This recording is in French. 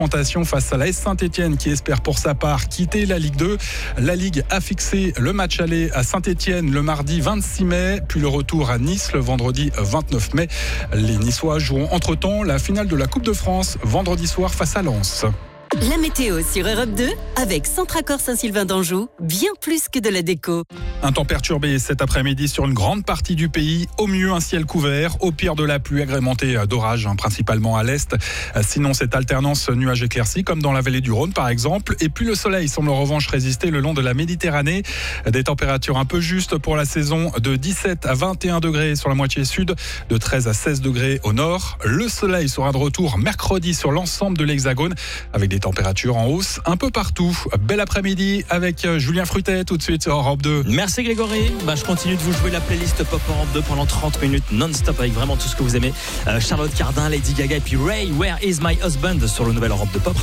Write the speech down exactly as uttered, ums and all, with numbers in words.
face à l'A S Saint-Etienne qui espère pour sa part quitter la Ligue deux. La Ligue a fixé le match aller à Saint-Etienne le mardi vingt-six mai, puis le retour à Nice le vendredi vingt-neuf mai. Les Niçois joueront entre-temps la finale de la Coupe de France vendredi soir face à Lens. La météo sur Europe deux avec Centracor Saint-Sylvain d'Anjou, bien plus que de la déco. Un temps perturbé cet après-midi sur une grande partie du pays. Au mieux, un ciel couvert. Au pire, de la pluie agrémentée d'orages, hein, principalement à l'est. Sinon, cette alternance nuages éclaircis, comme dans la vallée du Rhône, par exemple. Et puis, le soleil semble en revanche résister le long de la Méditerranée. Des températures un peu justes pour la saison, de dix-sept à vingt et un degrés sur la moitié sud, de treize à seize degrés au nord. Le soleil sera de retour mercredi sur l'ensemble de l'Hexagone, avec des températures en hausse un peu partout. Bel après-midi avec Julien Frutet, tout de suite sur Europe deux. Merci Grégory. Bah, je continue de vous jouer la playlist Pop Europe deux pendant trente minutes non-stop avec vraiment tout ce que vous aimez. Euh, Charlotte Cardin, Lady Gaga et puis Ray, Where is my husband sur le nouvel Europe deux Pop.